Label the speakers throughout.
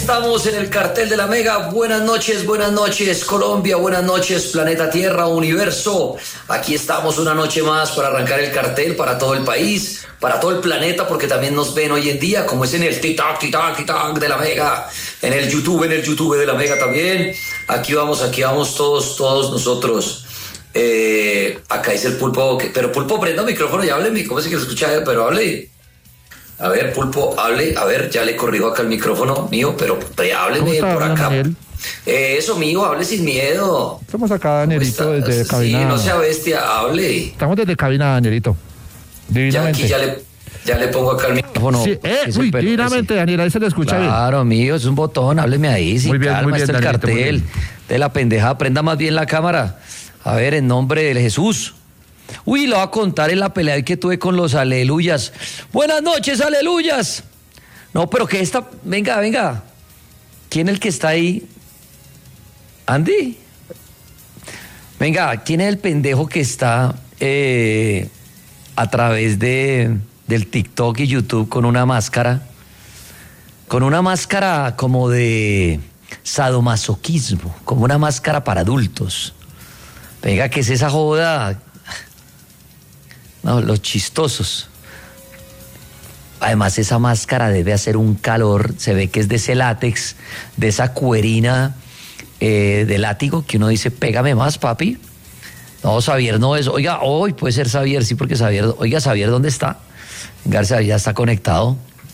Speaker 1: estamos en el cartel de la Mega. Buenas noches, Colombia, buenas noches, planeta Tierra, universo. Aquí estamos una noche más para arrancar el cartel para todo el país, para todo el planeta, porque también nos ven hoy en día, como es en el TikTok de la Mega, en el YouTube de la Mega también. Aquí vamos todos nosotros. Acá dice el Pulpo, pero Pulpo, prenda el micrófono y hable, ¿cómo es que lo escucha? Pero hable. A ver, Pulpo, hable, a ver, ya le corrijo acá el micrófono mío, pero hábleme por acá. Daniel? Eso mío, hable sin miedo.
Speaker 2: Estamos acá, Danielito, desde cabina.
Speaker 1: Sí, no sea bestia, hable.
Speaker 2: Estamos desde cabina, Danielito. Divinamente.
Speaker 1: Ya le pongo acá el micrófono.
Speaker 2: Sí, divinamente, Daniel, ahí se le escucha bien.
Speaker 1: Claro, mío, es un botón, hábleme ahí, sí,
Speaker 2: muy bien,
Speaker 1: calma,
Speaker 2: muy bien,
Speaker 1: el
Speaker 2: Danielito,
Speaker 1: cartel de la pendeja, prenda más bien la cámara. A ver, en nombre de Jesús. Uy, lo voy a contar en la pelea que tuve con los aleluyas. Buenas noches, aleluyas. No, pero que esta... Venga. ¿Quién es el que está ahí? ¿Andy? Venga, ¿quién es el pendejo que está a través del TikTok y YouTube con una máscara? Con una máscara como de sadomasoquismo, como una máscara para adultos. Venga, ¿qué es esa joda? No, los chistosos. Además, esa máscara debe hacer un calor. Se ve que es de ese látex, de esa cuerina de látigo, que uno dice, pégame más, papi. No, Xavier no es. Oiga, hoy puede ser Xavier, sí, porque Xavier. Oiga, Xavier, ¿dónde está? García ya está conectado.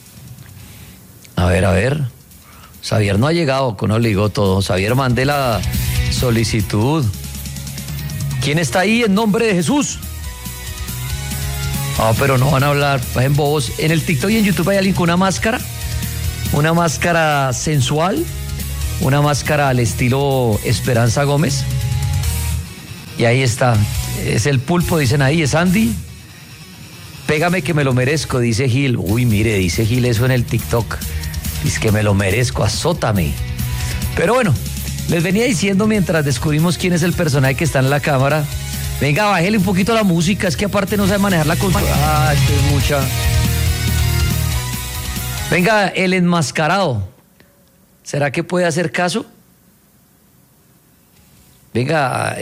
Speaker 1: A ver. Xavier no ha llegado, con obligó todo. Xavier, mande la solicitud. ¿Quién está ahí en nombre de Jesús? Ah, pero no van a hablar, en bobos. En el TikTok y en YouTube hay alguien con una máscara sensual, una máscara al estilo Esperanza Gómez. Y ahí está, es el Pulpo, dicen ahí, es Andy. Pégame que me lo merezco, dice Gil. Uy, mire, dice Gil eso en el TikTok. Dice que me lo merezco, azótame. Pero bueno, les venía diciendo mientras descubrimos quién es el personaje que está en la cámara. Venga, bájele un poquito la música, es que aparte no sabe manejar la consola. Ah, esto es mucha. Venga, el enmascarado. ¿Será que puede hacer caso? Venga,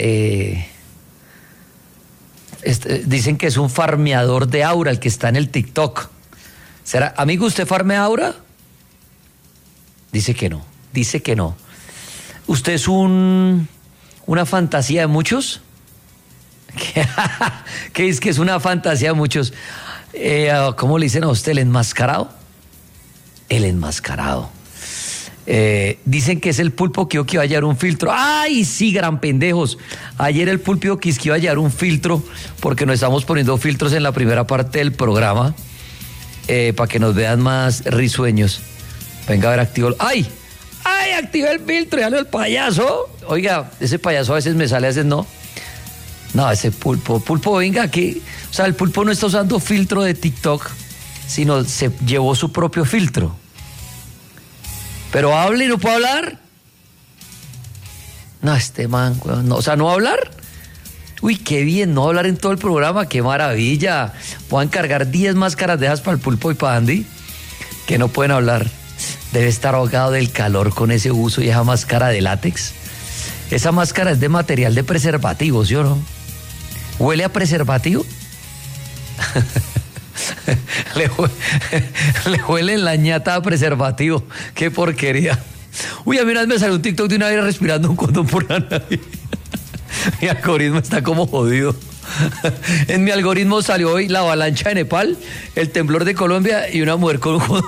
Speaker 1: dicen que es un farmeador de aura el que está en el TikTok. ¿Será, amigo, usted farmea aura? Dice que no. ¿Usted es una fantasía de muchos? ¿Qué es que es una fantasía de muchos? ¿Cómo le dicen a usted? ¿El enmascarado? El enmascarado. Dicen que es el Pulpo que iba a hallar un filtro. ¡Ay, sí, gran pendejos! Ayer el Pulpo que iba a hallar un filtro, porque nos estamos poniendo filtros en la primera parte del programa, para que nos vean más risueños. Venga, a ver, activo. ¡Ay! Activé el filtro, ya lo el payaso. Oiga, ese payaso a veces me sale, a veces no. No, ese Pulpo, venga, que, o sea, el Pulpo no está usando filtro de TikTok, sino se llevó su propio filtro. Pero hable y no puede hablar. No, este man, no, o sea, ¿no va a hablar? Uy, qué bien, no va a hablar en todo el programa, qué maravilla. Voy a encargar 10 máscaras de esas para el Pulpo y para Andy, que no pueden hablar. Debe estar ahogado del calor con ese uso y esa máscara de látex. Esa máscara es de material de preservativo, ¿sí o no? ¿Huele a preservativo? le huele en la ñata a preservativo. Qué porquería. Uy, a mí una vez me salió un TikTok de una vez respirando un condón por la nariz. Mi algoritmo está como jodido. En mi algoritmo salió hoy la avalancha de Nepal, el temblor de Colombia y una mujer con un condón.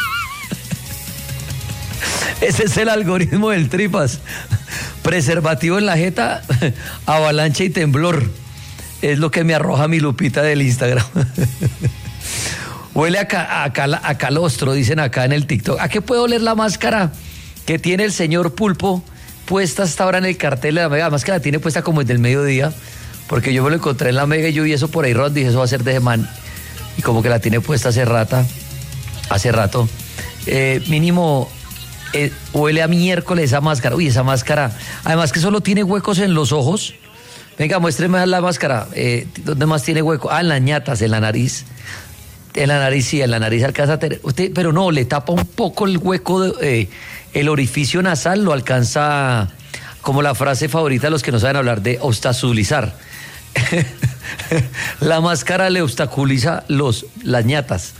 Speaker 1: Ese es el algoritmo del Tripas. Preservativo en la jeta, avalancha y temblor. Es lo que me arroja mi lupita del Instagram. Huele a calostro, dicen acá en el TikTok. ¿A qué puede oler la máscara que tiene el señor Pulpo puesta hasta ahora en el cartel de la Mega? Además que la tiene puesta como desde el mediodía, porque yo me lo encontré en la Mega y yo vi eso por ahí, Ron, dije, eso va a ser de man. Y como que la tiene puesta hace rato. Mínimo... huele a miércoles esa máscara. Uy, esa máscara, además que solo tiene huecos en los ojos. Venga, muéstreme la máscara. ¿Dónde más tiene hueco? En las ñatas, en la nariz. En la nariz, sí, en la nariz alcanza a tener. Usted, pero no, le tapa un poco el hueco, el orificio nasal, lo alcanza, como la frase favorita de los que no saben hablar, de obstaculizar. La máscara le obstaculiza las ñatas.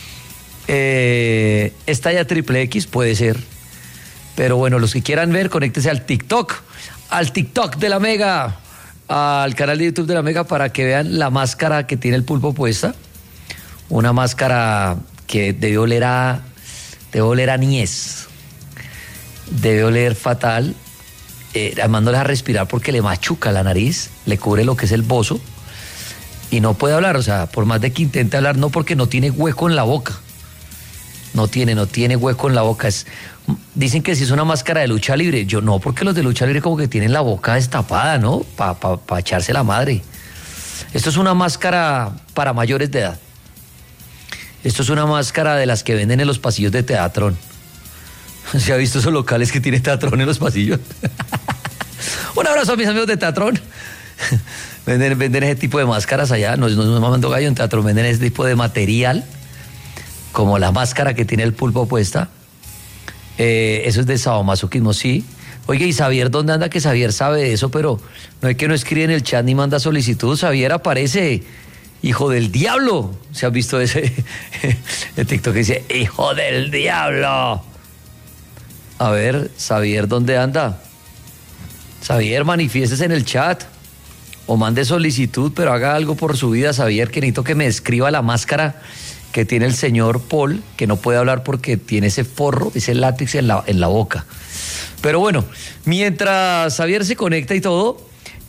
Speaker 1: ¿Es talla triple X? Puede ser. Pero bueno, los que quieran ver, conéctese al TikTok de la Mega, al canal de YouTube de la Mega, para que vean la máscara que tiene el pulpo puesta. Una máscara que debe oler a niés, debe oler fatal. Además no le deja respirar porque le machuca la nariz, le cubre lo que es el bozo y no puede hablar. O sea, por más de que intente hablar, no, porque no tiene hueco en la boca. No tiene hueco en la boca. Dicen que si es una máscara de lucha libre. Yo no, porque los de lucha libre como que tienen la boca destapada, ¿no? Para echarse la madre. Esto es una máscara para mayores de edad. Esto es una máscara de las que venden en los pasillos de Teatrón. ¿Se ha visto esos locales que tiene Teatrón en los pasillos? Un abrazo a mis amigos de Teatrón. Venden ese tipo de máscaras allá. No mamando gallo en Teatrón. Venden ese tipo de material, como la máscara que tiene el pulpo puesta. Eso es de sadomasoquismo, sí. Oye, ¿y Xavier dónde anda? Que Xavier sabe de eso, pero no es que no escribe en el chat ni manda solicitud. Xavier aparece, hijo del diablo. ¿Se ha visto ese el TikTok que dice, hijo del diablo? A ver, Xavier, ¿dónde anda? Xavier, manifiéstese en el chat o mande solicitud, pero haga algo por su vida, Xavier, que necesito que me describa la máscara que tiene el señor Paul, que no puede hablar porque tiene ese forro, ese látex en la boca. Pero bueno, mientras Xavier se conecta y todo,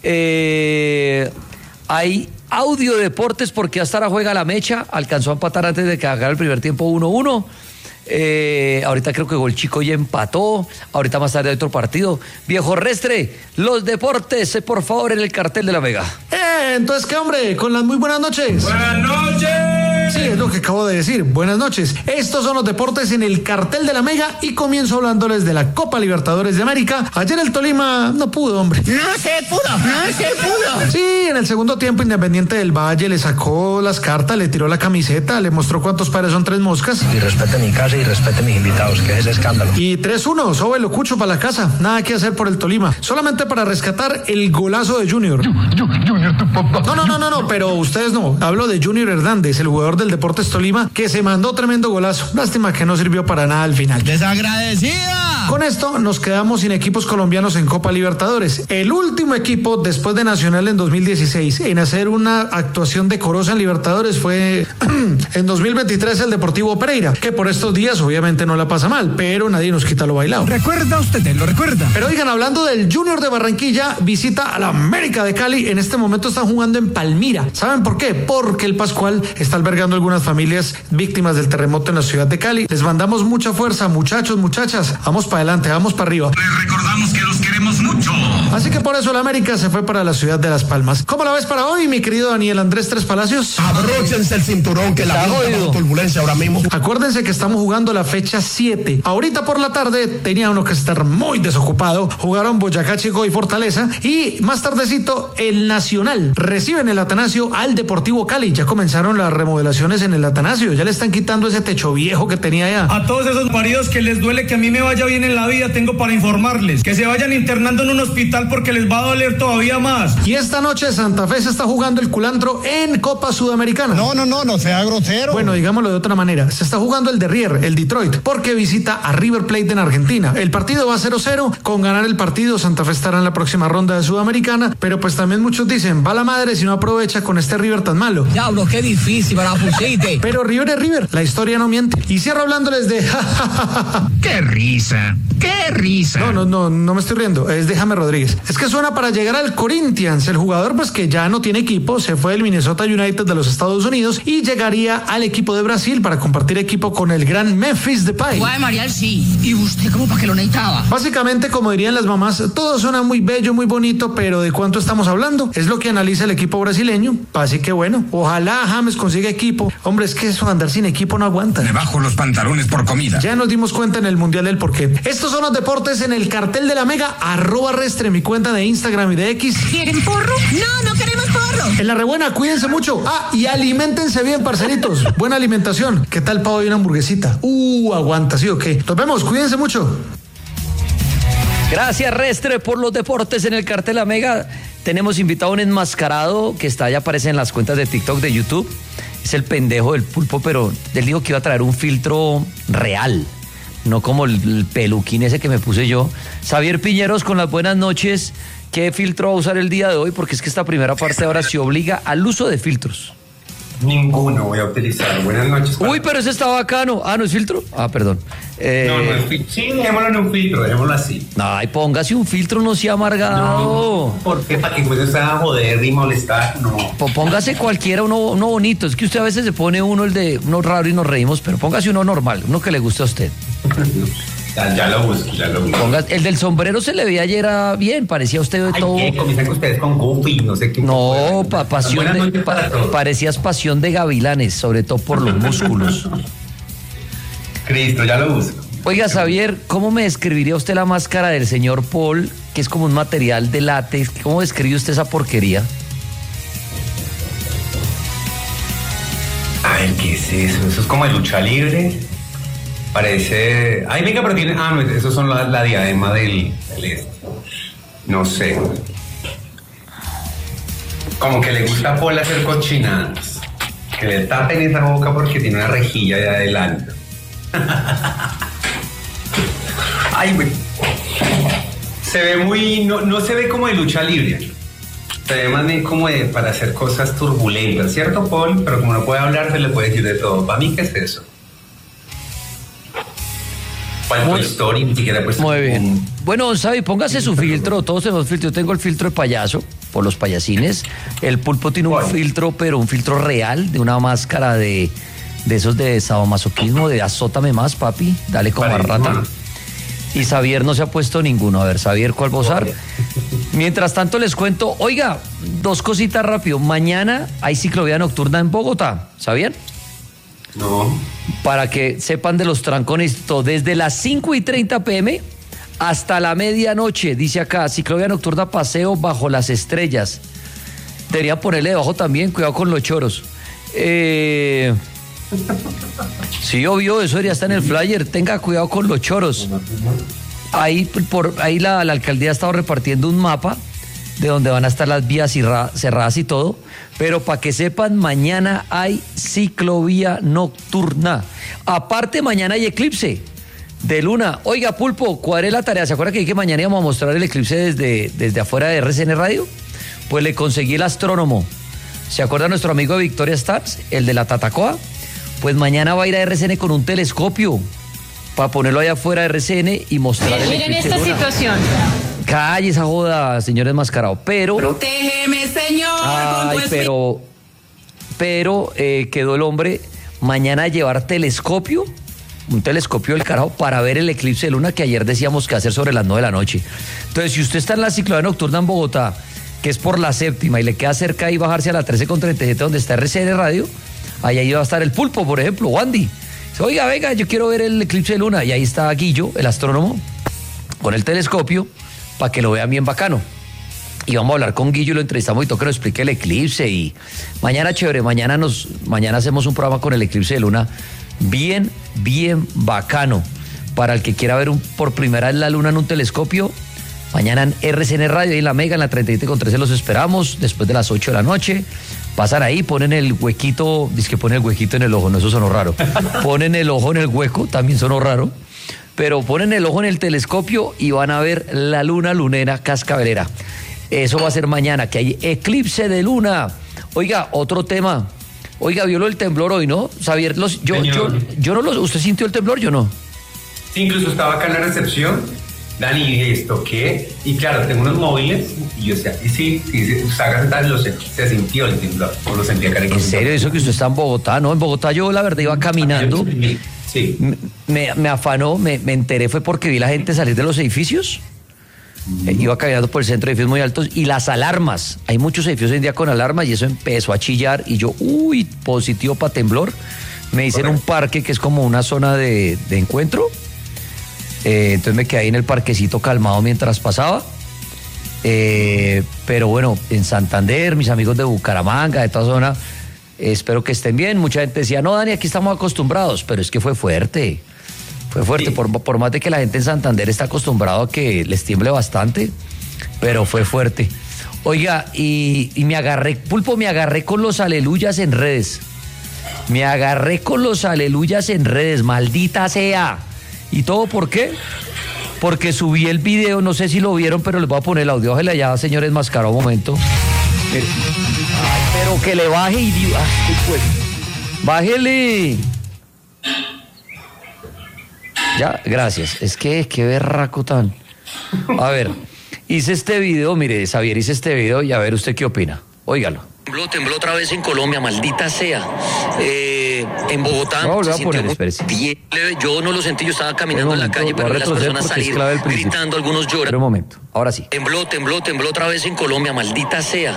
Speaker 1: hay audio deportes porque hasta ahora juega la Mecha, alcanzó a empatar antes de que acabara el primer tiempo 1-1. Ahorita creo que Golchico ya empató. Ahorita más tarde hay otro partido. Viejo Restre, los deportes, por favor, en el cartel de la Mega.
Speaker 3: Entonces, ¿qué, hombre? Con las muy buenas noches.
Speaker 4: ¡Buenas noches!
Speaker 3: Sí, es lo que acabo de decir. Buenas noches. Estos son los deportes en el cartel de la Mega y comienzo hablándoles de la Copa Libertadores de América. Ayer el Tolima no pudo, hombre.
Speaker 4: ¡No se pudo!
Speaker 3: Sí, en el segundo tiempo Independiente del Valle le sacó las cartas, le tiró la camiseta, le mostró cuántos pares son 3 moscas.
Speaker 5: Y respete mi casa y respete mis invitados, que es escándalo.
Speaker 3: Y 3-1, sobe lo cucho para la casa. Nada que hacer por el Tolima. Solamente para rescatar el golazo de Junior.
Speaker 4: Junior, tu papá.
Speaker 3: No, pero ustedes no. Hablo de Junior Hernández, el jugador del Deportes Tolima, que se mandó tremendo golazo. Lástima que no sirvió para nada al final.
Speaker 4: ¡Desagradecida!
Speaker 3: Con esto nos quedamos sin equipos colombianos en Copa Libertadores. El último equipo después de Nacional en 2016 en hacer una actuación decorosa en Libertadores fue en 2023 el Deportivo Pereira, que por estos días obviamente no la pasa mal, pero nadie nos quita lo bailado.
Speaker 4: ¿Recuerda usted? ¿Lo recuerda?
Speaker 3: Pero oigan, hablando del Junior de Barranquilla, visita a la América de Cali. En este momento están jugando en Palmira. ¿Saben por qué? Porque el Pascual está albergando algunas familias víctimas del terremoto en la ciudad de Cali. Les mandamos mucha fuerza, muchachos, muchachas. Vamos para adelante, vamos para arriba.
Speaker 4: Les recordamos que los queremos mucho.
Speaker 3: Así que por eso la América se fue para la ciudad de Las Palmas. ¿Cómo la ves para hoy, mi querido Daniel Andrés Tres Palacios?
Speaker 5: Abróchense el cinturón, que la vida está turbulencia ahora mismo.
Speaker 3: Acuérdense que estamos jugando la fecha 7. Ahorita por la tarde tenía uno que estar muy desocupado. Jugaron Boyacá Chico y Fortaleza. Y más tardecito, el Nacional reciben el Atanasio al Deportivo Cali. Ya comenzaron las remodelaciones en el Atanasio. Ya le están quitando ese techo viejo que tenía allá.
Speaker 6: A todos esos paridos que les duele que a mí me vaya bien en la vida, tengo para informarles que se vayan internando en un hospital porque les va a doler todavía más.
Speaker 3: Y esta noche Santa Fe se está jugando el culantro en Copa Sudamericana.
Speaker 5: No sea grosero.
Speaker 3: Bueno, digámoslo de otra manera. Se está jugando el Derrier, el Detroit, porque visita a River Plate en Argentina. El partido va 0-0. Con ganar el partido, Santa Fe estará en la próxima ronda de Sudamericana. Pero pues también muchos dicen, va la madre si no aprovecha con este River tan malo.
Speaker 7: Diablo, qué difícil para pusiste.
Speaker 3: Pero River es River, la historia no miente. Y cierro hablándoles de...
Speaker 4: ¡Qué risa!
Speaker 3: No me estoy riendo, es de James Rodríguez. Es que suena para llegar al Corinthians, el jugador pues que ya no tiene equipo, se fue del Minnesota United de los Estados Unidos y llegaría al equipo de Brasil para compartir equipo con el gran Memphis Depay.
Speaker 7: Guay, Marial, sí. ¿Y usted cómo para que lo necesitaba?
Speaker 3: Básicamente, como dirían las mamás, todo suena muy bello, muy bonito, pero ¿de cuánto estamos hablando? Es lo que analiza el equipo brasileño. Así que bueno, ojalá James consiga equipo. Hombre, es que eso de andar sin equipo no aguanta.
Speaker 4: Me bajo los pantalones por comida.
Speaker 3: Ya nos dimos cuenta en el Mundial del porqué. Estos son los deportes en el cartel de la Mega, @Restre, mi mi cuenta de Instagram y de X.
Speaker 7: ¿Quieren porro? No queremos porro.
Speaker 3: En la rebuena, cuídense mucho. Y aliméntense bien, parceritos. Buena alimentación. ¿Qué tal pavo y una hamburguesita? Aguanta, ¿sí o qué? Nos vemos, cuídense mucho.
Speaker 1: Gracias, Restre, por los deportes en el Cartel La Mega. Tenemos invitado a un enmascarado que ya aparece en las cuentas de TikTok, de YouTube. Es el pendejo del Pulpo, pero él dijo que iba a traer un filtro real, no como el peluquín ese que me puse yo. Xavier Piñeros, con las buenas noches. ¿Qué filtro va a usar el día de hoy? Porque es que esta primera parte ahora se obliga al uso de filtros.
Speaker 8: Ninguno voy a utilizar. Buenas noches.
Speaker 1: Pero ese está bacano. ¿No es filtro? Perdón.
Speaker 8: No es filtro. Sí, dejémoslo en un filtro, dejémoslo así.
Speaker 1: Ay, póngase un filtro, no sea amargado.
Speaker 8: No, ¿por qué? ¿Para que pues a joder y molestar? No.
Speaker 1: Póngase cualquiera, uno bonito. Es que usted a veces se pone uno raro y nos reímos, pero póngase uno normal, uno que le guste a usted.
Speaker 8: Ya lo busco.
Speaker 1: El del sombrero se le veía ayer bien, parecía usted de todo.
Speaker 8: ¿Qué? Comienzan ustedes con Goofy, no sé qué.
Speaker 1: No, parecías pasión de gavilanes, sobre todo por los músculos.
Speaker 8: Cristo, ya lo busco.
Speaker 1: Oiga, Xavier, ¿cómo me describiría usted la máscara del señor Paul, que es como un material de látex? ¿Cómo describe usted esa porquería?
Speaker 8: Ay, ¿qué es eso? Eso es como de lucha libre. Parece... Ay, venga, pero tiene... no, esos son la diadema del no sé. Como que le gusta a Paul hacer cochinadas. Que le tapen esa boca porque tiene una rejilla de adelante. Ay, güey. Se ve muy... No se ve como de lucha libre. Se ve más bien como para hacer cosas turbulentas, ¿cierto, Paul? Pero como no puede hablar, se le puede decir de todo. ¿Para mí qué es eso? Toy Story, ni siquiera pues.
Speaker 1: Muy bien. Bueno, Xavi, póngase su filtro. Todos tenemos filtro. Yo tengo el filtro de payaso, por los payasines. El Pulpo tiene un filtro, pero un filtro real, de una máscara de esos de sadomasoquismo, de azótame más, papi, dale como a rata. Y Xavier no se ha puesto ninguno. A ver, Xavier, ¿cuál va a usar? Mientras tanto les cuento, oiga, dos cositas rápido. Mañana hay ciclovía nocturna en Bogotá, ¿sabían?
Speaker 8: No.
Speaker 1: Para que sepan de los trancones, desde las 5:30 p.m. hasta la medianoche, dice acá, ciclovía nocturna, paseo bajo las estrellas. Debería ponerle debajo también, cuidado con los choros. Sí, obvio, eso debería estar en el flyer. Tenga cuidado con los choros. Ahí la alcaldía ha estado repartiendo un mapa de donde van a estar las vías cerradas y todo. Pero para que sepan, mañana hay ciclovía nocturna. Aparte, mañana hay eclipse de luna. Oiga, Pulpo, cuadré la tarea. ¿Se acuerda que dije que mañana íbamos a mostrar el eclipse desde afuera de RCN Radio? Pues le conseguí el astrónomo. ¿Se acuerda nuestro amigo de Victoria Stars, el de la Tatacoa? Pues mañana va a ir a RCN con un telescopio para ponerlo allá afuera de RCN y mostrar el eclipse.
Speaker 9: Miren esta situación.
Speaker 1: Calle esa joda, señor enmascarado. Pero...
Speaker 7: Protégeme, Señor.
Speaker 1: Ay, pero quedó el hombre mañana a llevar telescopio, un telescopio del carajo, para ver el eclipse de luna que ayer decíamos que hacer sobre las 9 de la noche. Entonces, si usted está en la ciclovía nocturna en Bogotá, que es por la séptima, y le queda cerca ahí bajarse a la 13:37 donde está RCN Radio, ahí va a estar el Pulpo, por ejemplo, o Andy. Dice, oiga, venga, yo quiero ver el eclipse de luna. Y ahí está Guillo, el astrónomo, con el telescopio, para que lo vean bien bacano. Y vamos a hablar con Guillo y lo entrevistamos y todo que nos explique el eclipse. Y mañana chévere, mañana hacemos un programa con el eclipse de luna bien bacano. Para el que quiera ver por primera vez la luna en un telescopio, mañana en RCN Radio, ahí en la Mega, en la 37:13 los esperamos, después de las 8 de la noche. Pasan ahí, ponen el huequito, dice que ponen el huequito en el ojo, no, eso sonó raro. Ponen el ojo en el hueco, también sonó raro. Pero ponen el ojo en el telescopio y van a ver la luna lunera cascabelera. Eso va a ser mañana, que hay eclipse de luna. Oiga, otro tema. Oiga, vio lo del temblor hoy, ¿no? Xavier, ¿usted sintió el temblor? Yo no.
Speaker 8: Sí, incluso estaba acá en la recepción. Dani, dije, ¿esto qué? Y claro, tengo unos móviles y yo decía, sí, se sintió el temblor. O lo sentía acá.
Speaker 1: ¿En serio? Eso que usted está en Bogotá, ¿no? En Bogotá yo, la verdad, iba caminando.
Speaker 8: Sí.
Speaker 1: Me afanó, me enteré, fue porque vi la gente salir de los edificios. Iba caminando por el centro de edificios muy altos y las alarmas, hay muchos edificios hoy en día con alarmas y eso empezó a chillar y yo, positivo para temblor. Me hice en un parque que es como una zona de encuentro. Entonces me quedé ahí en el parquecito calmado mientras pasaba Pero bueno, en Santander, mis amigos de Bucaramanga, de toda zona, espero que estén bien. Mucha gente decía, no, Dani, aquí estamos acostumbrados, pero es que fue fuerte. Fue fuerte, sí. por más de que la gente en Santander está acostumbrado a que les tiemble bastante, pero fue fuerte. Oiga, y me agarré con los aleluyas en redes. Maldita sea. ¿Y todo por qué? Porque subí el video, no sé si lo vieron, pero les voy a poner el audio. Bájale allá, señor Enmascarado, un momento. Ay, pero que le baje y diga, pues, bájele. Ya, gracias. Es que, qué berraco tan. A ver, hice este video, mire, Xavier, hice este video y a ver usted qué opina. Óigalo.
Speaker 9: Tembló otra vez en Colombia, maldita sea. En Bogotá se sintió bien leve. Yo no lo sentí, yo estaba caminando en la calle, pero vi las personas salir gritando, algunos lloran.
Speaker 1: Pero un momento, ahora sí.
Speaker 9: Tembló otra vez en Colombia, maldita sea.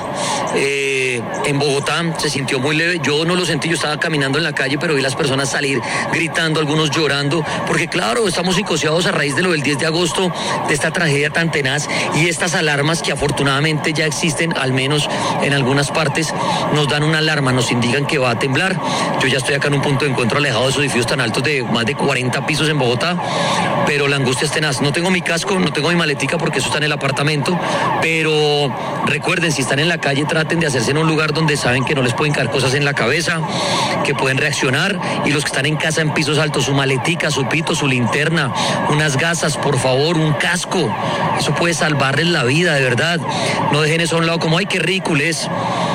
Speaker 9: En Bogotá se sintió muy leve. Yo no lo sentí, yo estaba caminando en la calle, pero vi las personas salir gritando, algunos llorando, porque claro, estamos psicoseados a raíz de lo del 10 de agosto, de esta tragedia tan tenaz y estas alarmas que afortunadamente ya existen, al menos en algunas partes, nos dan una alarma, nos indican que va a temblar. Yo ya estoy acá en un punto de encuentro alejado de esos edificios tan altos de más de 40 pisos en Bogotá, pero la angustia es tenaz. No tengo mi casco, no tengo mi maletica porque eso está en el apartamento, pero recuerden, si están en la calle, traten de hacerse en un lugar donde saben que no les pueden caer cosas en la cabeza, que pueden reaccionar, y los que están en casa en pisos altos, su maletica, su pito, su linterna, unas gasas, por favor, un casco, eso puede salvarles la vida, de verdad. No dejen eso a un lado como, ay, qué ridículo es.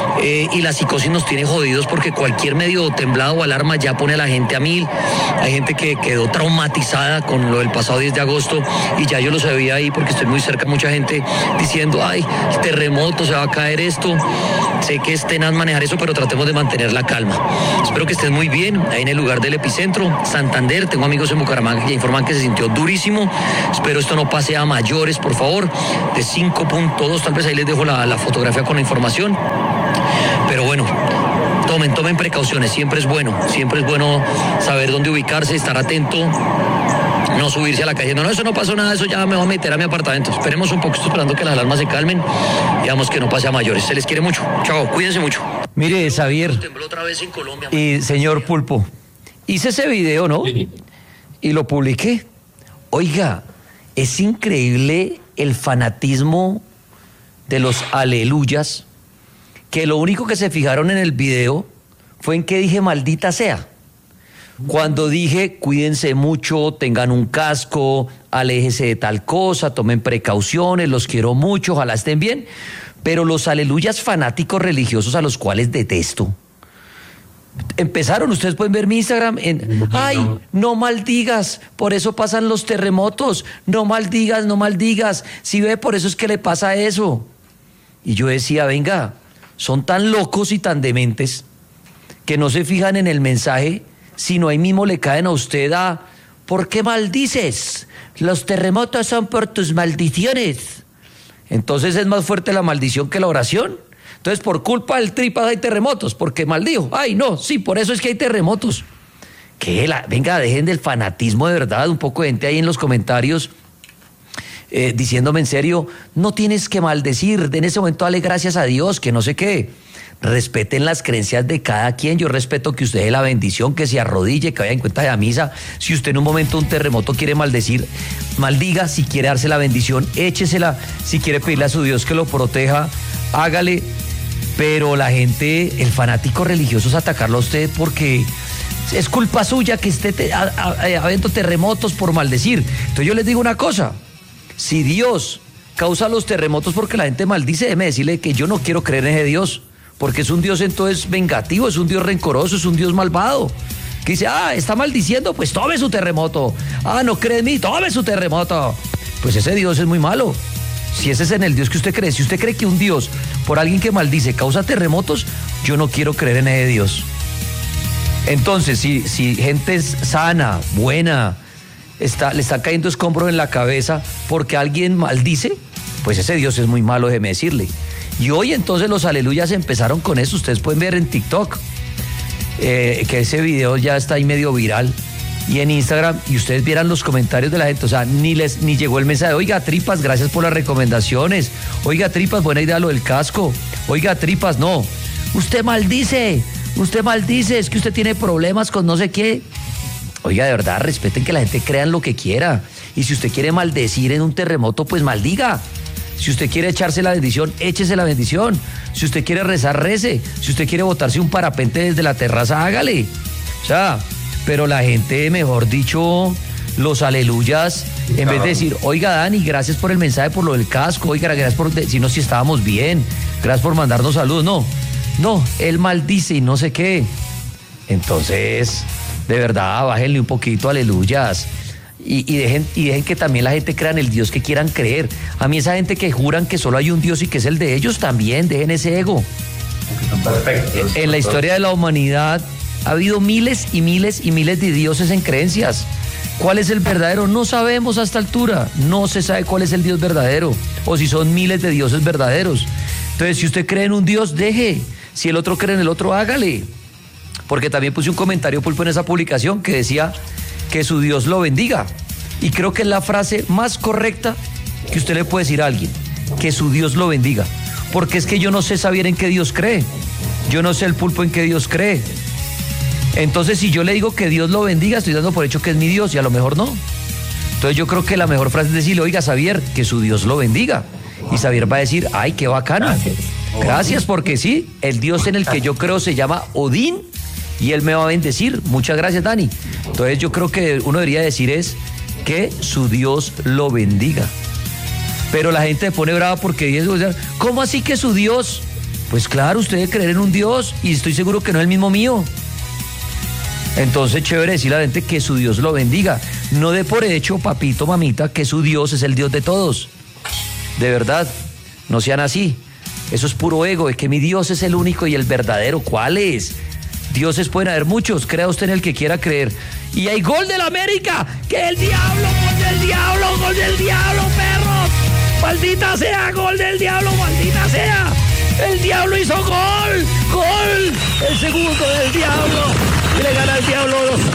Speaker 9: Y la psicosis nos tiene jodidos porque cualquier medio temblado o alarma ya pone a la gente a 1000. Hay gente que quedó traumatizada con lo del pasado 10 de agosto y ya yo lo sabía ahí porque estoy muy cerca, mucha gente diciendo, ay, el terremoto, se va a caer esto. Sé que es tenaz manejar eso, pero tratemos de mantener la calma. Espero que estén muy bien ahí en el lugar del epicentro, Santander. Tengo amigos en Bucaramanga que informan que se sintió durísimo. Espero esto no pase a mayores, por favor. De 5.2, tal vez ahí les dejo la fotografía con la información. Pero bueno, tomen precauciones, siempre es bueno saber dónde ubicarse, estar atento, no subirse a la calle, no, eso no pasó nada, eso ya me voy a meter a mi apartamento. Esperemos un poco, estoy esperando que las alarmas se calmen, digamos que no pase a mayores. Se les quiere mucho, chao, cuídense mucho.
Speaker 1: Mire, Xavier,
Speaker 9: tembló otra vez en Colombia,
Speaker 1: y señor Pulpo, hice ese video, ¿no? Sí. Y lo publiqué. Oiga, es increíble el fanatismo de los aleluyas, que lo único que se fijaron en el video fue en que dije maldita sea. Cuando dije cuídense mucho, tengan un casco, aléjese de tal cosa, tomen precauciones, los quiero mucho, ojalá estén bien. Pero los aleluyas fanáticos religiosos, a los cuales detesto, empezaron, ustedes pueden ver mi Instagram en, ay, no maldigas, por eso pasan los terremotos, no maldigas, si ve, por eso es que le pasa eso. Y yo decía, venga, son tan locos y tan dementes que no se fijan en el mensaje, sino ahí mismo le caen a usted a, ¿por qué maldices? Los terremotos son por tus maldiciones. Entonces es más fuerte la maldición que la oración. Entonces por culpa del tripas hay terremotos, porque maldijo. Ay, no, sí, por eso es que hay terremotos. Venga, dejen del fanatismo de verdad, un poco de gente ahí en los comentarios diciéndome en serio, no tienes que maldecir, en ese momento dale gracias a Dios, que no sé qué. Respeten las creencias de cada quien. Yo respeto que usted dé la bendición, que se arrodille, que vaya en cuenta de la misa. Si usted en un momento de un terremoto quiere maldecir, maldiga. Si quiere darse la bendición, échesela. Si quiere pedirle a su Dios que lo proteja, hágale. Pero la gente, el fanático religioso es atacarlo a usted porque es culpa suya que esté habiendo terremotos por maldecir. Entonces yo les digo una cosa, si Dios causa los terremotos porque la gente maldice, déjeme decirle que yo no quiero creer en ese Dios, porque es un Dios entonces vengativo, es un Dios rencoroso, es un Dios malvado, que dice, está maldiciendo, pues tome su terremoto. No cree en mí, tome su terremoto. Pues ese Dios es muy malo. Si ese es en el Dios que usted cree, si usted cree que un Dios, por alguien que maldice, causa terremotos, yo no quiero creer en ese Dios. Entonces, si gente es sana, buena, le está cayendo escombros en la cabeza porque alguien maldice, pues ese Dios es muy malo, déjeme decirle. Y hoy entonces los aleluyas empezaron con eso. Ustedes pueden ver en TikTok que ese video ya está ahí medio viral, y en Instagram, y ustedes vieran los comentarios de la gente, o sea, ni llegó el mensaje, oiga, Tripas, gracias por las recomendaciones, oiga, Tripas, buena idea lo del casco, oiga, Tripas, no, usted maldice, es que usted tiene problemas con no sé qué. Oiga, de verdad, respeten que la gente crea en lo que quiera, y si usted quiere maldecir en un terremoto, pues maldiga. Si usted quiere echarse la bendición, échese la bendición. Si usted quiere rezar, rece. Si usted quiere botarse un parapente desde la terraza, hágale. O sea, pero la gente, mejor dicho, los aleluyas, en vez de decir, oiga, Dani, gracias por el mensaje, por lo del casco, oiga, gracias por decirnos si estábamos bien, gracias por mandarnos saludos. No, él maldice y no sé qué. Entonces, de verdad, bájenle un poquito, aleluyas. Y dejen que también la gente crea en el Dios que quieran creer. A mí esa gente que juran que solo hay un Dios y que es el de ellos, también dejen ese ego.
Speaker 8: Perfecto.
Speaker 1: En la historia de la humanidad ha habido miles y miles y miles de dioses en creencias. ¿Cuál es el verdadero? No sabemos a esta altura. No se sabe cuál es el Dios verdadero o si son miles de dioses verdaderos. Entonces, si usted cree en un Dios, deje. Si el otro cree en el otro, hágale. Porque también puse un comentario, Pulpo, en esa publicación que decía que su Dios lo bendiga. Y creo que es la frase más correcta que usted le puede decir a alguien, que su Dios lo bendiga. Porque es que yo no sé saber en qué Dios cree. Yo no sé el Pulpo en qué Dios cree. Entonces, si yo le digo que Dios lo bendiga, estoy dando por hecho que es mi Dios y a lo mejor no. Entonces yo creo que la mejor frase es decirle, oiga, Xavier, que su Dios lo bendiga. Y Xavier va a decir, ay, qué bacano. Gracias, porque sí, el Dios en el que yo creo se llama Odín y él me va a bendecir. Muchas gracias, Dani. Entonces yo creo que uno debería decir es que su Dios lo bendiga. Pero la gente se pone brava porque dice, ¿cómo así que su Dios? Pues claro, usted debe creer en un Dios y estoy seguro que no es el mismo mío. Entonces, chévere decirle a la gente que su Dios lo bendiga. No dé por hecho, papito, mamita, que su Dios es el Dios de todos. De verdad, no sean así. Eso es puro ego, de que mi Dios es el único y el verdadero. ¿Cuál es? Dioses pueden haber muchos, crea usted en el que quiera creer. Y hay gol del América, que el diablo, gol del diablo, perros. Maldita sea, gol del diablo, maldita sea. El diablo hizo gol, el segundo del diablo. Y le gana el diablo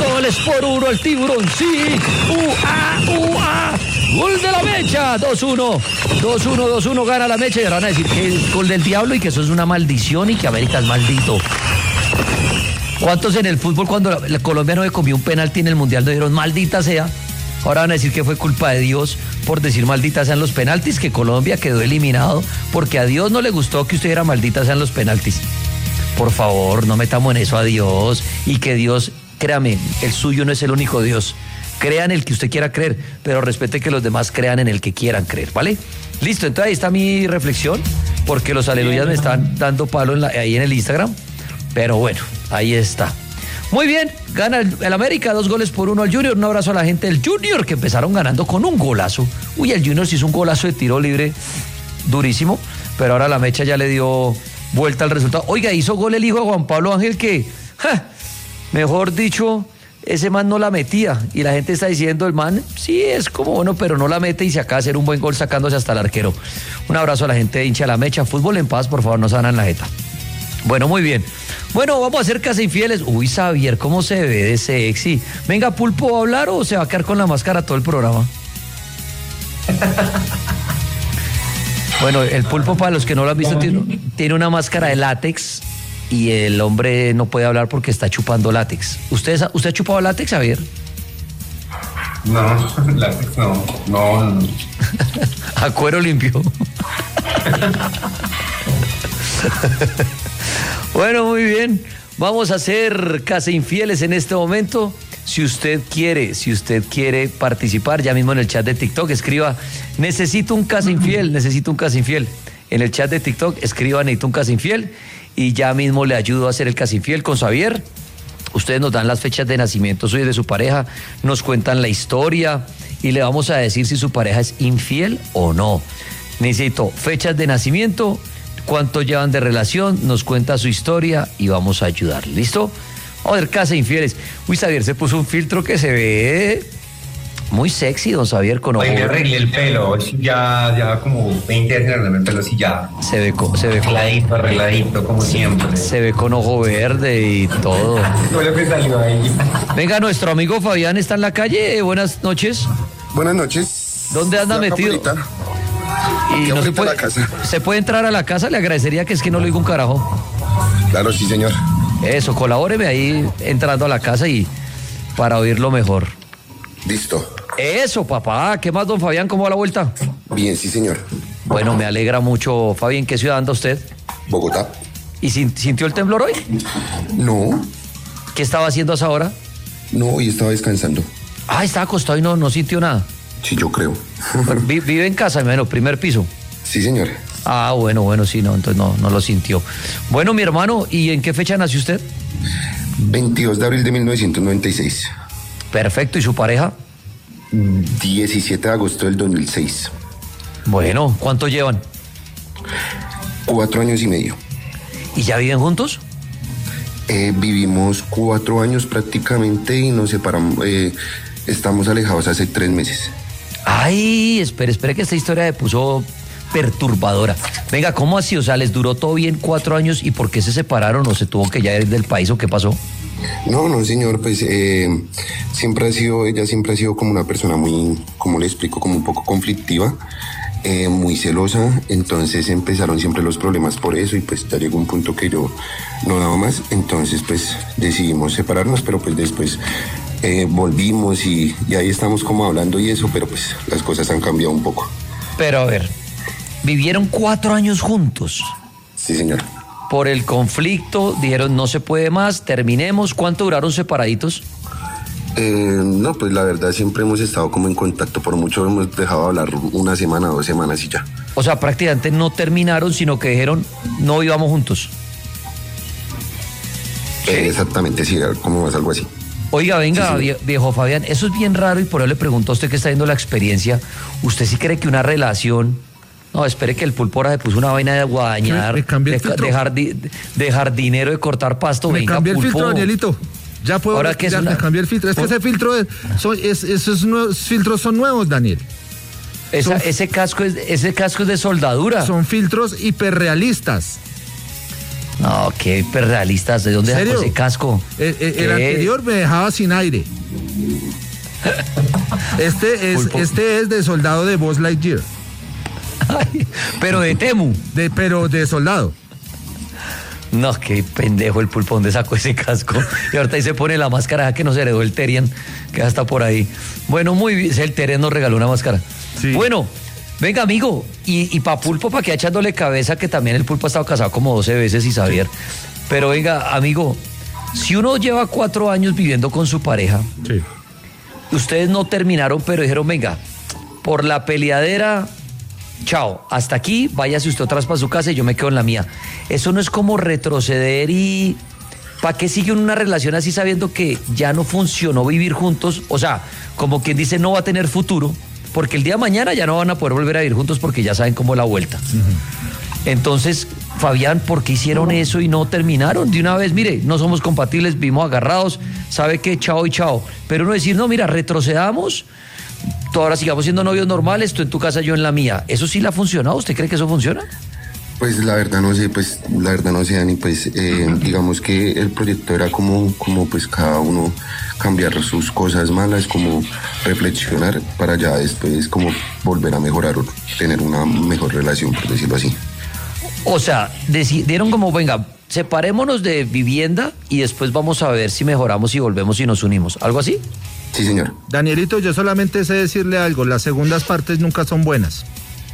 Speaker 1: 2-1 al tiburón, sí. Gol de la Mecha, 2-1, gana la Mecha. Y ahora van a decir que es gol del diablo y que eso es una maldición y que América es maldito. ¿Cuántos en el fútbol cuando Colombia no le comió un penalti en el Mundial no dijeron maldita sea? Ahora van a decir que fue culpa de Dios por decir maldita sean los penaltis, que Colombia quedó eliminado porque a Dios no le gustó que usted dijera maldita sean los penaltis. Por favor, no metamos en eso a Dios y que Dios, créame, el suyo no es el único Dios. Crea en el que usted quiera creer, pero respete que los demás crean en el que quieran creer, ¿vale? Listo, entonces ahí está mi reflexión, porque los aleluyas me están dando palo ahí en el Instagram, pero bueno, ahí está. Muy bien, gana el América 2-1 al Junior. Un abrazo a la gente del Junior que empezaron ganando con un golazo. Uy, el Junior se hizo un golazo de tiro libre durísimo, pero ahora la Mecha ya le dio vuelta al resultado. Oiga, hizo gol el hijo de Juan Pablo Ángel que, mejor dicho, ese man no la metía. Y la gente está diciendo, el man sí es como bueno, pero no la mete y se acaba de hacer un buen gol sacándose hasta el arquero. Un abrazo a la gente de hincha de la Mecha. Fútbol en paz, por favor, no se van en la jeta. Bueno, muy bien. Bueno, vamos a hacer Casa Infieles. Uy, Xavier, ¿cómo se ve de sexy? Venga, Pulpo, ¿va a hablar o se va a quedar con la máscara todo el programa? Bueno, el Pulpo, para los que no lo han visto, tiene una máscara de látex y el hombre no puede hablar porque está chupando látex. ¿Usted ha chupado látex, Xavier?
Speaker 8: No, látex no.
Speaker 1: A cuero limpio. Bueno, muy bien. Vamos a hacer Casa Infieles en este momento. Si usted quiere participar, ya mismo en el chat de TikTok, escriba, necesito un Casa Infiel. En el chat de TikTok, escriba, necesito un Casa Infiel, y ya mismo le ayudo a hacer el Casa Infiel con Xavier. Ustedes nos dan las fechas de nacimiento suyo y de su pareja, nos cuentan la historia y le vamos a decir si su pareja es infiel o no. Necesito fechas de nacimiento, cuánto llevan de relación, nos cuenta su historia y vamos a ayudar. ¿Listo? Vamos a ver Casa Infieles. Uy, Xavier se puso un filtro que se ve Muy sexy, don Xavier, con ojo.
Speaker 8: Hoy me arreglé el pelo, hoy sí ya como 20 años arreglarme el pelo, sí ya.
Speaker 1: Se ve
Speaker 8: arregladito, como siempre.
Speaker 1: Se ve con ojo verde y todo.
Speaker 8: Fue lo que salió ahí.
Speaker 1: Venga, nuestro amigo Fabián está en la calle. Buenas noches.
Speaker 5: Buenas noches.
Speaker 1: ¿Dónde anda metido? Y no se puede,
Speaker 5: la casa.
Speaker 1: ¿Se puede entrar a la casa? Le agradecería que es que no le digo un carajo.
Speaker 5: Claro, sí, señor.
Speaker 1: Eso, colabóreme ahí entrando a la casa y para oírlo mejor.
Speaker 5: Listo.
Speaker 1: Eso, papá. ¿Qué más, don Fabián? ¿Cómo va la vuelta?
Speaker 5: Bien, sí, señor.
Speaker 1: Bueno, me alegra mucho. Fabián, ¿qué ciudad anda usted?
Speaker 5: Bogotá.
Speaker 1: ¿Y sintió el temblor hoy?
Speaker 5: No.
Speaker 1: ¿Qué estaba haciendo a esa hora?
Speaker 5: No, hoy estaba descansando.
Speaker 1: Ah, estaba acostado y no sintió nada.
Speaker 5: Sí, yo creo.
Speaker 1: Bueno, vive en casa, bueno, primer piso.
Speaker 5: Sí, señor.
Speaker 1: Ah, bueno, sí, no, entonces no lo sintió. Bueno, mi hermano, ¿y en qué fecha nació usted?
Speaker 5: 22 de abril de 1996.
Speaker 1: Perfecto, ¿y su pareja?
Speaker 5: 17 de agosto del 2006.
Speaker 1: Bueno, ¿cuánto llevan?
Speaker 5: 4 años y medio.
Speaker 1: ¿Y ya viven juntos?
Speaker 5: Vivimos 4 años prácticamente y nos separamos. Estamos alejados hace 3 meses.
Speaker 1: Ay, espere que esta historia me puso perturbadora. Venga, ¿cómo así? O sea, ¿les duró todo bien 4 años y por qué se separaron o se tuvo que ya ir del país o qué pasó?
Speaker 5: No, señor, pues ella siempre ha sido como una persona muy, como le explico, como un poco conflictiva, muy celosa, entonces empezaron siempre los problemas por eso y pues ya llegó un punto que yo no daba más, entonces pues decidimos separarnos, pero pues después volvimos y ahí estamos como hablando y eso, pero pues las cosas han cambiado un poco.
Speaker 1: Pero a ver, ¿vivieron 4 años juntos?
Speaker 5: Sí, señor.
Speaker 1: Por el conflicto, dijeron no se puede más, terminemos. ¿Cuánto duraron separaditos?
Speaker 5: No, pues la verdad siempre hemos estado como en contacto, por mucho hemos dejado hablar 1 semana, 2 semanas y ya.
Speaker 1: O sea, prácticamente no terminaron, sino que dijeron no vivamos juntos.
Speaker 5: Exactamente, sí, como es algo así.
Speaker 1: Oiga, venga,
Speaker 5: sí.
Speaker 1: Viejo Fabián, eso es bien raro y por eso le pregunto a usted que está viendo la experiencia, ¿usted sí cree que una relación... No, espere que el Pulpo ahora se puso una vaina de guadañar, de jardinero, de cortar pasto.
Speaker 2: Me
Speaker 1: venga,
Speaker 2: cambié el
Speaker 1: Pulpo.
Speaker 2: filtro, Danielito. Ya puedo
Speaker 1: ¿Ahora qué es
Speaker 2: me cambié el filtro. Es que ese filtro, esos nuevos filtros son nuevos, Daniel.
Speaker 1: Ese casco es de soldadura.
Speaker 2: Son filtros hiperrealistas.
Speaker 1: No, qué hiperrealistas. ¿De dónde sacó ese casco?
Speaker 2: El anterior me dejaba sin aire. Este es de soldado de Buzz Lightyear.
Speaker 1: Ay, pero de Temu.
Speaker 2: Pero de soldado.
Speaker 1: No, qué pendejo el Pulpo, ¿dónde sacó ese casco? Y ahorita ahí se pone la máscara que nos heredó el Terian, que ya está por ahí. Bueno, muy bien, el Terian nos regaló una máscara. Sí. Bueno, venga, amigo, y pa' Pulpo, para que echándole cabeza, que también el Pulpo ha estado casado como 12 veces, y Xavier. Pero venga, amigo, si uno lleva 4 años viviendo con su pareja, sí. Ustedes no terminaron, pero dijeron, venga, por la peleadera... Chao, hasta aquí, váyase usted otra vez para su casa y yo me quedo en la mía. Eso no es como retroceder y... ¿Para qué sigue una relación así sabiendo que ya no funcionó vivir juntos? O sea, como quien dice no va a tener futuro, porque el día de mañana ya no van a poder volver a vivir juntos porque ya saben cómo es la vuelta. Entonces, Fabián, ¿por qué hicieron eso y no terminaron de una vez? Mire, no somos compatibles, vivimos agarrados, ¿sabe qué? Chao y chao. Pero no decir, no, mira, retrocedamos... Ahora sigamos siendo novios normales, tú en tu casa, yo en la mía. ¿Eso sí le ha funcionado? ¿Usted cree que eso funciona?
Speaker 5: Pues la verdad no sé, Dani, pues digamos que el proyecto era como pues cada uno cambiar sus cosas malas, como reflexionar para ya después como volver a mejorar o tener una mejor relación, por decirlo así.
Speaker 1: O sea, decidieron como, venga, separémonos de vivienda y después vamos a ver si mejoramos y volvemos y nos unimos. ¿Algo así?
Speaker 5: Sí, señor.
Speaker 2: Danielito, yo solamente sé decirle algo, las segundas partes nunca son buenas.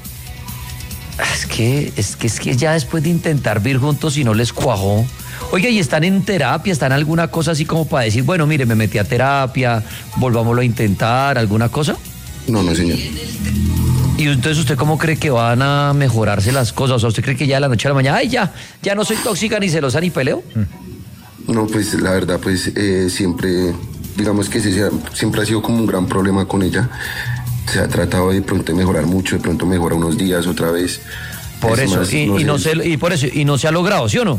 Speaker 1: Es que ya después de intentar vivir juntos y no les cuajó. Oiga, ¿y están en terapia? ¿Están en alguna cosa así como para decir, bueno, mire, me metí a terapia, volvámoslo a intentar, alguna cosa?
Speaker 5: No, señor.
Speaker 1: ¿Y entonces usted cómo cree que van a mejorarse las cosas? O sea, ¿usted cree que ya de la noche a la mañana, ay, ya no soy tóxica, ni celosa, ni peleo?
Speaker 5: No, pues la verdad, pues siempre... Digamos que siempre ha sido como un gran problema con ella. Se ha tratado de pronto de mejorar mucho, de pronto mejora unos días, otra vez.
Speaker 1: Por eso, y no se ha logrado, ¿sí o no?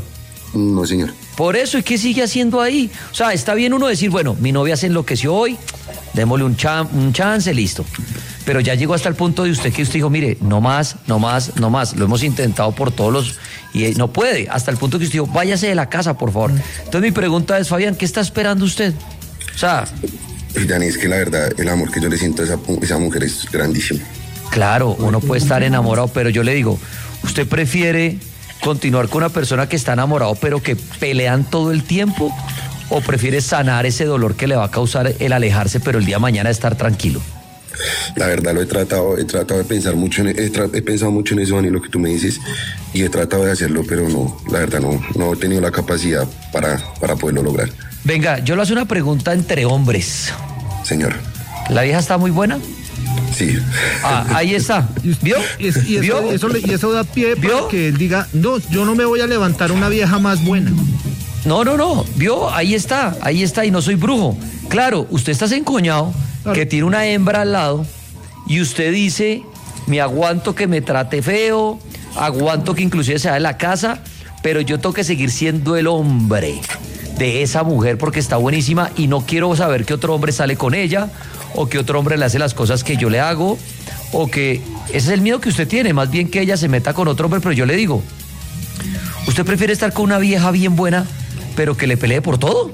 Speaker 5: No, señor.
Speaker 1: Por eso, ¿y qué sigue haciendo ahí? O sea, está bien uno decir, bueno, mi novia se enloqueció hoy, démosle un chance, listo. Pero ya llegó hasta el punto de usted que usted dijo, mire, no más. Lo hemos intentado por todos los... Y no puede, hasta el punto que usted dijo, váyase de la casa, por favor. Entonces mi pregunta es, Fabián, ¿qué está esperando usted? O sea...
Speaker 5: Dani, es que la verdad, el amor que yo le siento a esa mujer es grandísimo.
Speaker 1: Claro, uno puede estar enamorado, pero yo le digo, ¿usted prefiere continuar con una persona que está enamorado pero que pelean todo el tiempo? ¿O prefiere sanar ese dolor que le va a causar el alejarse pero el día de mañana estar tranquilo?
Speaker 5: La verdad lo he tratado de pensar mucho, he pensado mucho en eso, Dani, lo que tú me dices, y he tratado de hacerlo, pero no, la verdad no he tenido la capacidad para poderlo lograr.
Speaker 1: Venga, yo le hago una pregunta entre hombres.
Speaker 5: Señor.
Speaker 1: ¿La vieja está muy buena?
Speaker 5: Sí.
Speaker 1: Ah, ahí está. ¿Vio?
Speaker 2: ¿Vio? Eso da pie para que él diga, no, yo no me voy a levantar una vieja más buena.
Speaker 1: No. ¿Vio? Ahí está, y no soy brujo. Claro, usted está encoñado, claro, que tiene una hembra al lado, y usted dice, me aguanto que me trate feo, aguanto que inclusive se va de la casa, pero yo tengo que seguir siendo el hombre de esa mujer porque está buenísima y no quiero saber que otro hombre sale con ella o que otro hombre le hace las cosas que yo le hago o que... Ese es el miedo que usted tiene, más bien que ella se meta con otro hombre, pero yo le digo, ¿usted prefiere estar con una vieja bien buena pero que le pelee por todo?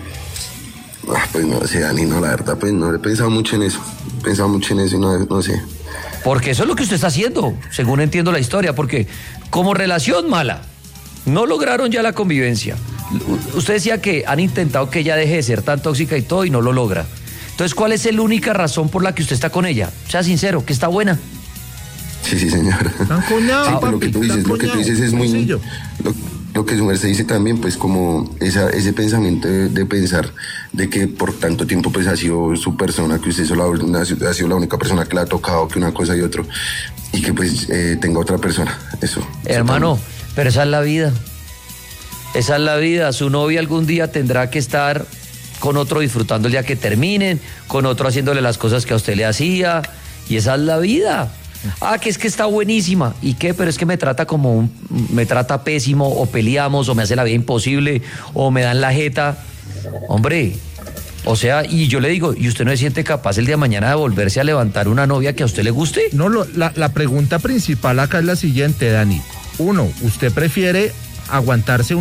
Speaker 5: Pues no sé, Dani, no, la verdad, pues no he pensado mucho en eso. Y no sé.
Speaker 1: Porque eso es lo que usted está haciendo, según entiendo la historia, porque como relación mala, no lograron ya la convivencia. Usted decía que han intentado que ella deje de ser tan tóxica y todo y no lo logra. Entonces, ¿cuál es la única razón por la que usted está con ella? Sea sincero, que está buena.
Speaker 5: Sí, señor. Lo que tú dices es muy... Lo que su merced dice también, pues como ese pensamiento de pensar de que por tanto tiempo pues ha sido su persona, que usted ha sido la única persona que le ha tocado, que una cosa y otro, y que pues tenga otra persona, eso.
Speaker 1: Hermano, pero esa es la vida. Esa es la vida. Su novia algún día tendrá que estar con otro disfrutando el día que terminen, con otro haciéndole las cosas que a usted le hacía, y esa es la vida. Ah, que es que está buenísima. ¿Y qué? Pero es que me trata me trata pésimo, o peleamos, o me hace la vida imposible, o me dan la jeta. Hombre, o sea, y yo le digo, ¿y usted no se siente capaz el día de mañana de volverse a levantar una novia que a usted le guste?
Speaker 2: No, la pregunta principal acá es la siguiente, Dani. 1, ¿usted prefiere aguantarse